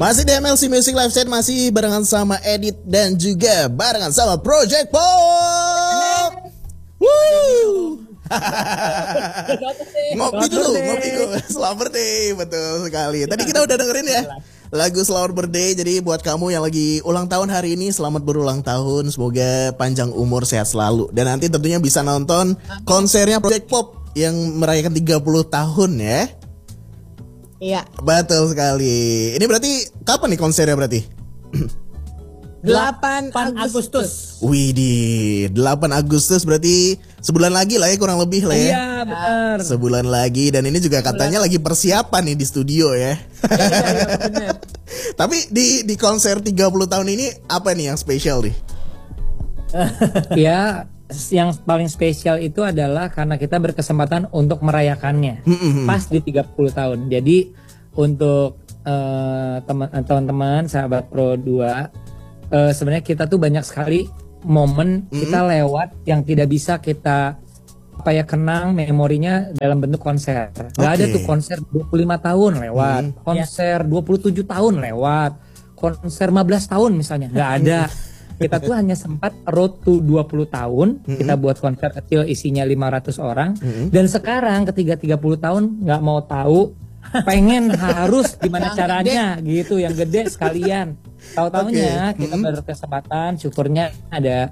Masih di MLC Music Live Set, masih barengan sama Edit dan juga barengan sama Project Pop. Woo! Ngopi dulu. Selamat birthday, betul sekali. Tadi kita udah dengerin ya lagu Selamat Birthday. Jadi buat kamu yang lagi ulang tahun hari ini, selamat berulang tahun. Semoga panjang umur, sehat selalu. Dan nanti tentunya bisa nonton konsernya Project Pop yang merayakan 30 tahun ya. Iya. Betul sekali. Ini berarti kapan nih konsernya berarti? 8 Agustus. Widih, 8 Agustus berarti sebulan lagi lah ya, kurang lebih lah ya. Iya, benar. Sebulan lagi, dan ini juga katanya lagi persiapan nih di studio ya. Iya, benar. Tapi di konser 30 tahun ini apa nih yang spesial nih? Ya, yang paling spesial itu adalah karena kita berkesempatan untuk merayakannya pas di 30 tahun. Jadi untuk teman-teman sahabat Pro 2, sebenarnya kita tuh banyak sekali momen kita lewat yang tidak bisa kita kenang memorinya dalam bentuk konser. Gak ada tuh konser 25 tahun lewat, konser 27 tahun lewat, konser 15 tahun misalnya, gak ada. Kita tuh hanya sempat road to 20 tahun, kita buat konser kecil isinya 500 orang, dan sekarang ketika 30 tahun nggak mau tahu, pengen harus gimana caranya gitu, yang gede sekalian. Tahu-taunya kita berkesempatan, syukurnya ada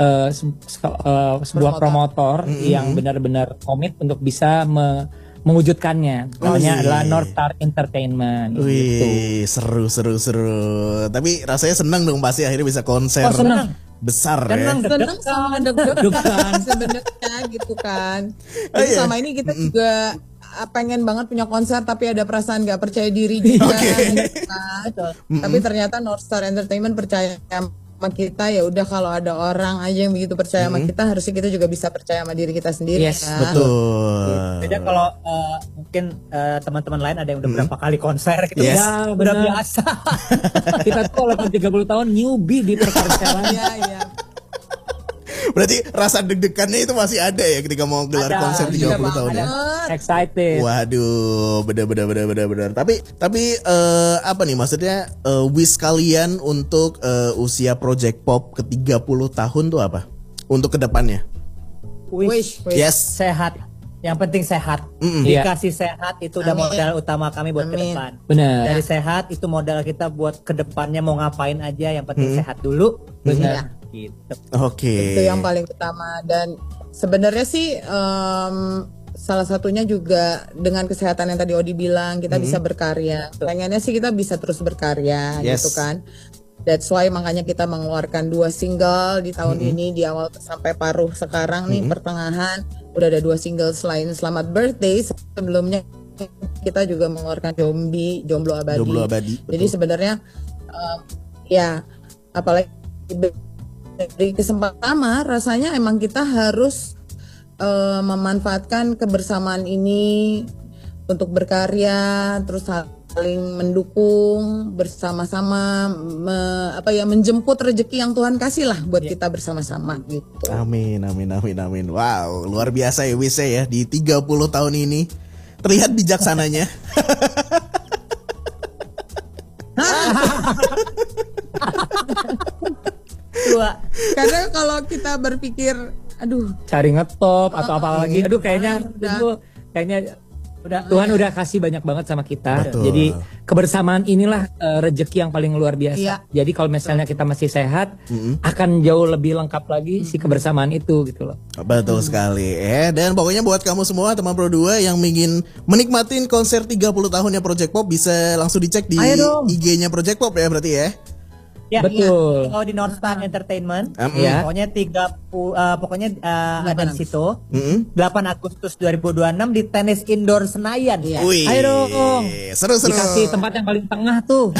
sebuah promotor yang benar-benar komit untuk bisa mewujudkannya. Namanya adalah North Star Entertainment. Wih, gitu. seru. Tapi rasanya senang dong pasti akhirnya bisa konser besar ya. Senang deg-degan sebenarnya gitu kan. Jadi selama ini kita juga pengen banget punya konser tapi ada perasaan gak percaya diri juga. Gitu kan. Tapi ternyata North Star Entertainment percaya sama kita, ya udah kalau ada orang aja yang begitu percaya sama kita, harusnya kita juga bisa percaya sama diri kita sendiri. Yes, kan? Betul. Beda kalau mungkin teman-teman lain ada yang udah berapa kali konser gitu. Yes. Ya, udah biasa. Kita tuh kalau 30 tahun newbie di perkonseran. Iya. Berarti rasa deg-degannya itu masih ada ya ketika mau gelar konser 30 tahun ya. Excited. Waduh, benar. Tapi apa nih maksudnya, wish kalian untuk usia Project Pop ke 30 tahun tuh apa? Untuk kedepannya? Wish. Yes. Sehat. Yang penting sehat. Dikasih sehat itu udah modal utama kami buat ke depan. Benar. Dari sehat itu modal kita buat ke depannya, mau ngapain aja yang penting sehat dulu. Benar. Gitu. Oke. Itu yang paling utama. Dan sebenarnya sih salah satunya juga dengan kesehatan yang tadi Odi bilang, kita bisa berkarya. Pengennya sih kita bisa terus berkarya gitu kan. That's why makanya kita mengeluarkan 2 single di tahun ini, di awal sampai paruh sekarang nih pertengahan udah ada 2 single selain Selamat Birthday. Sebelumnya kita juga mengeluarkan Jomblo Abadi. Jadi sebenarnya ya apalagi dari kesempatan pertama, rasanya emang kita harus memanfaatkan kebersamaan ini untuk berkarya, terus saling mendukung bersama-sama, menjemput rezeki yang Tuhan kasih lah buat kita bersama-sama gitu. Amin. Wow, luar biasa ya Wise ya, di 30 tahun ini terlihat bijaksananya. Karena kalau kita berpikir cari ngetop atau apa lagi, kayaknya Tuhan udah kasih banyak banget sama kita. Betul. Jadi kebersamaan inilah rezeki yang paling luar biasa. Iya. Jadi kalau misalnya kita masih sehat, akan jauh lebih lengkap lagi si kebersamaan itu gitu loh. Betul sekali. Dan pokoknya buat kamu semua teman Pro 2 yang ingin menikmatin konser 30 tahunnya Project Pop, bisa langsung dicek di IG-nya Project Pop ya berarti ya. Ya, betul. Kalau di North Star Entertainment, ya. pokoknya ada di situ. 8 Agustus 2026 di Tenis Indoor Senayan. Ya. Wih, ayo dong. Seru. Dikasih tempat yang paling tengah tuh.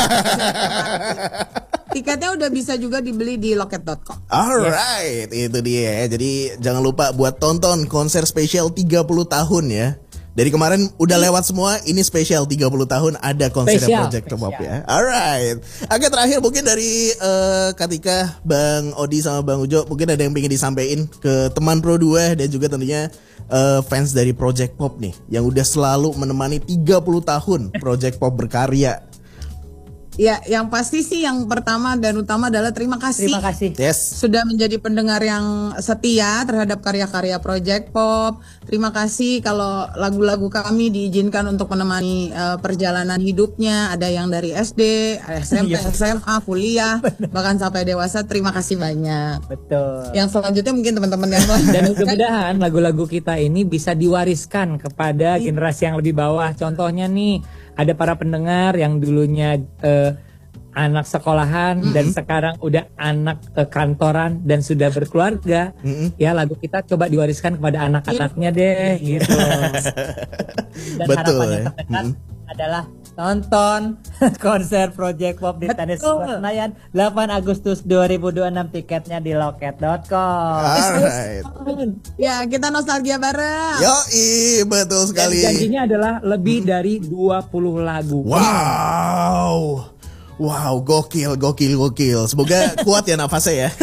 Tiketnya udah bisa juga dibeli di loket.com. Alright, itu dia. Jadi jangan lupa buat tonton konser spesial 30 tahun ya. Dari kemarin udah lewat semua, ini spesial 30 tahun ada konser Project Pop ya. Alright. Oke, terakhir mungkin dari Katika, Bang Odi sama Bang Ujo, mungkin ada yang pengen disampaikan ke teman Pro 2 dan juga tentunya fans dari Project Pop nih yang udah selalu menemani 30 tahun Project Pop berkarya. Ya, yang pasti sih yang pertama dan utama adalah terima kasih. Terima kasih. Yes. Sudah menjadi pendengar yang setia terhadap karya-karya Project Pop. Terima kasih kalau lagu-lagu kami diizinkan untuk menemani perjalanan hidupnya. Ada yang dari SD, SMP, SMA, kuliah, bahkan sampai dewasa. Terima kasih banyak. Betul. Yang selanjutnya mungkin teman-teman yang lain. Dan mudah-mudahan lagu-lagu kita ini bisa diwariskan kepada generasi yang lebih bawah. Contohnya nih, ada para pendengar yang dulunya anak sekolahan dan sekarang udah anak kantoran dan sudah berkeluarga. Ya, lagu kita coba diwariskan kepada anak-anaknya deh gitu. Dan Betul, harapan ya. yang terdekat adalah tonton konser Project Pop di Tenis Senayan 8 Agustus 2026, tiketnya di loket.com. Alright. Ya, kita nostalgia bareng. Yoi, betul Dan sekali. janjinya adalah lebih dari 20 lagu. Wow. Wow, gokil. Semoga kuat ya nafasnya ya.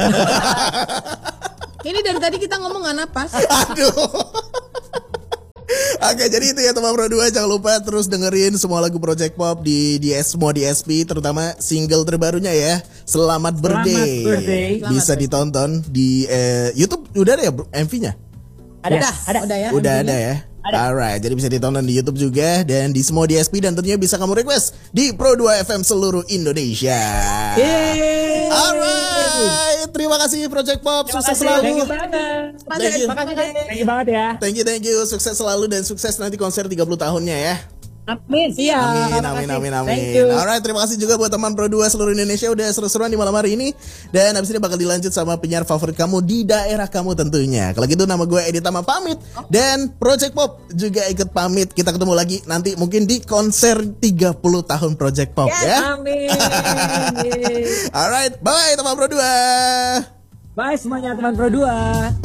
Ini dari tadi kita ngomong nggak napas. Aduh. Oke, jadi itu ya teman Pro 2. Jangan lupa terus dengerin semua lagu Project Pop di semua DSP, terutama single terbarunya ya. Selamat Birthday. Birthday. Bisa ditonton di YouTube. Udah ada ya MV-nya? Ada. Udah ya. Udah ada ya. Alright, jadi bisa ditonton di YouTube juga dan di semua DSP, dan tentunya bisa kamu request di Pro 2 FM seluruh Indonesia. Yeay. Alright, terima kasih Project Pop, sukses selalu. Thank you banget. Thank you banget ya. Thank you, sukses selalu dan sukses nanti konser 30 tahunnya ya. Amin. Siap. Amin. Thank you. Alright, terima kasih juga buat teman Pro 2 seluruh Indonesia udah seru-seruan di malam hari ini. Dan abis ini bakal dilanjut sama penyiar favorit kamu di daerah kamu tentunya. Kalau gitu nama gue Edi Tama pamit. Dan Project Pop juga ikut pamit. Kita ketemu lagi nanti mungkin di konser 30 tahun Project Pop ya. Amin. Alright, bye teman Pro 2. Bye semuanya teman Pro 2.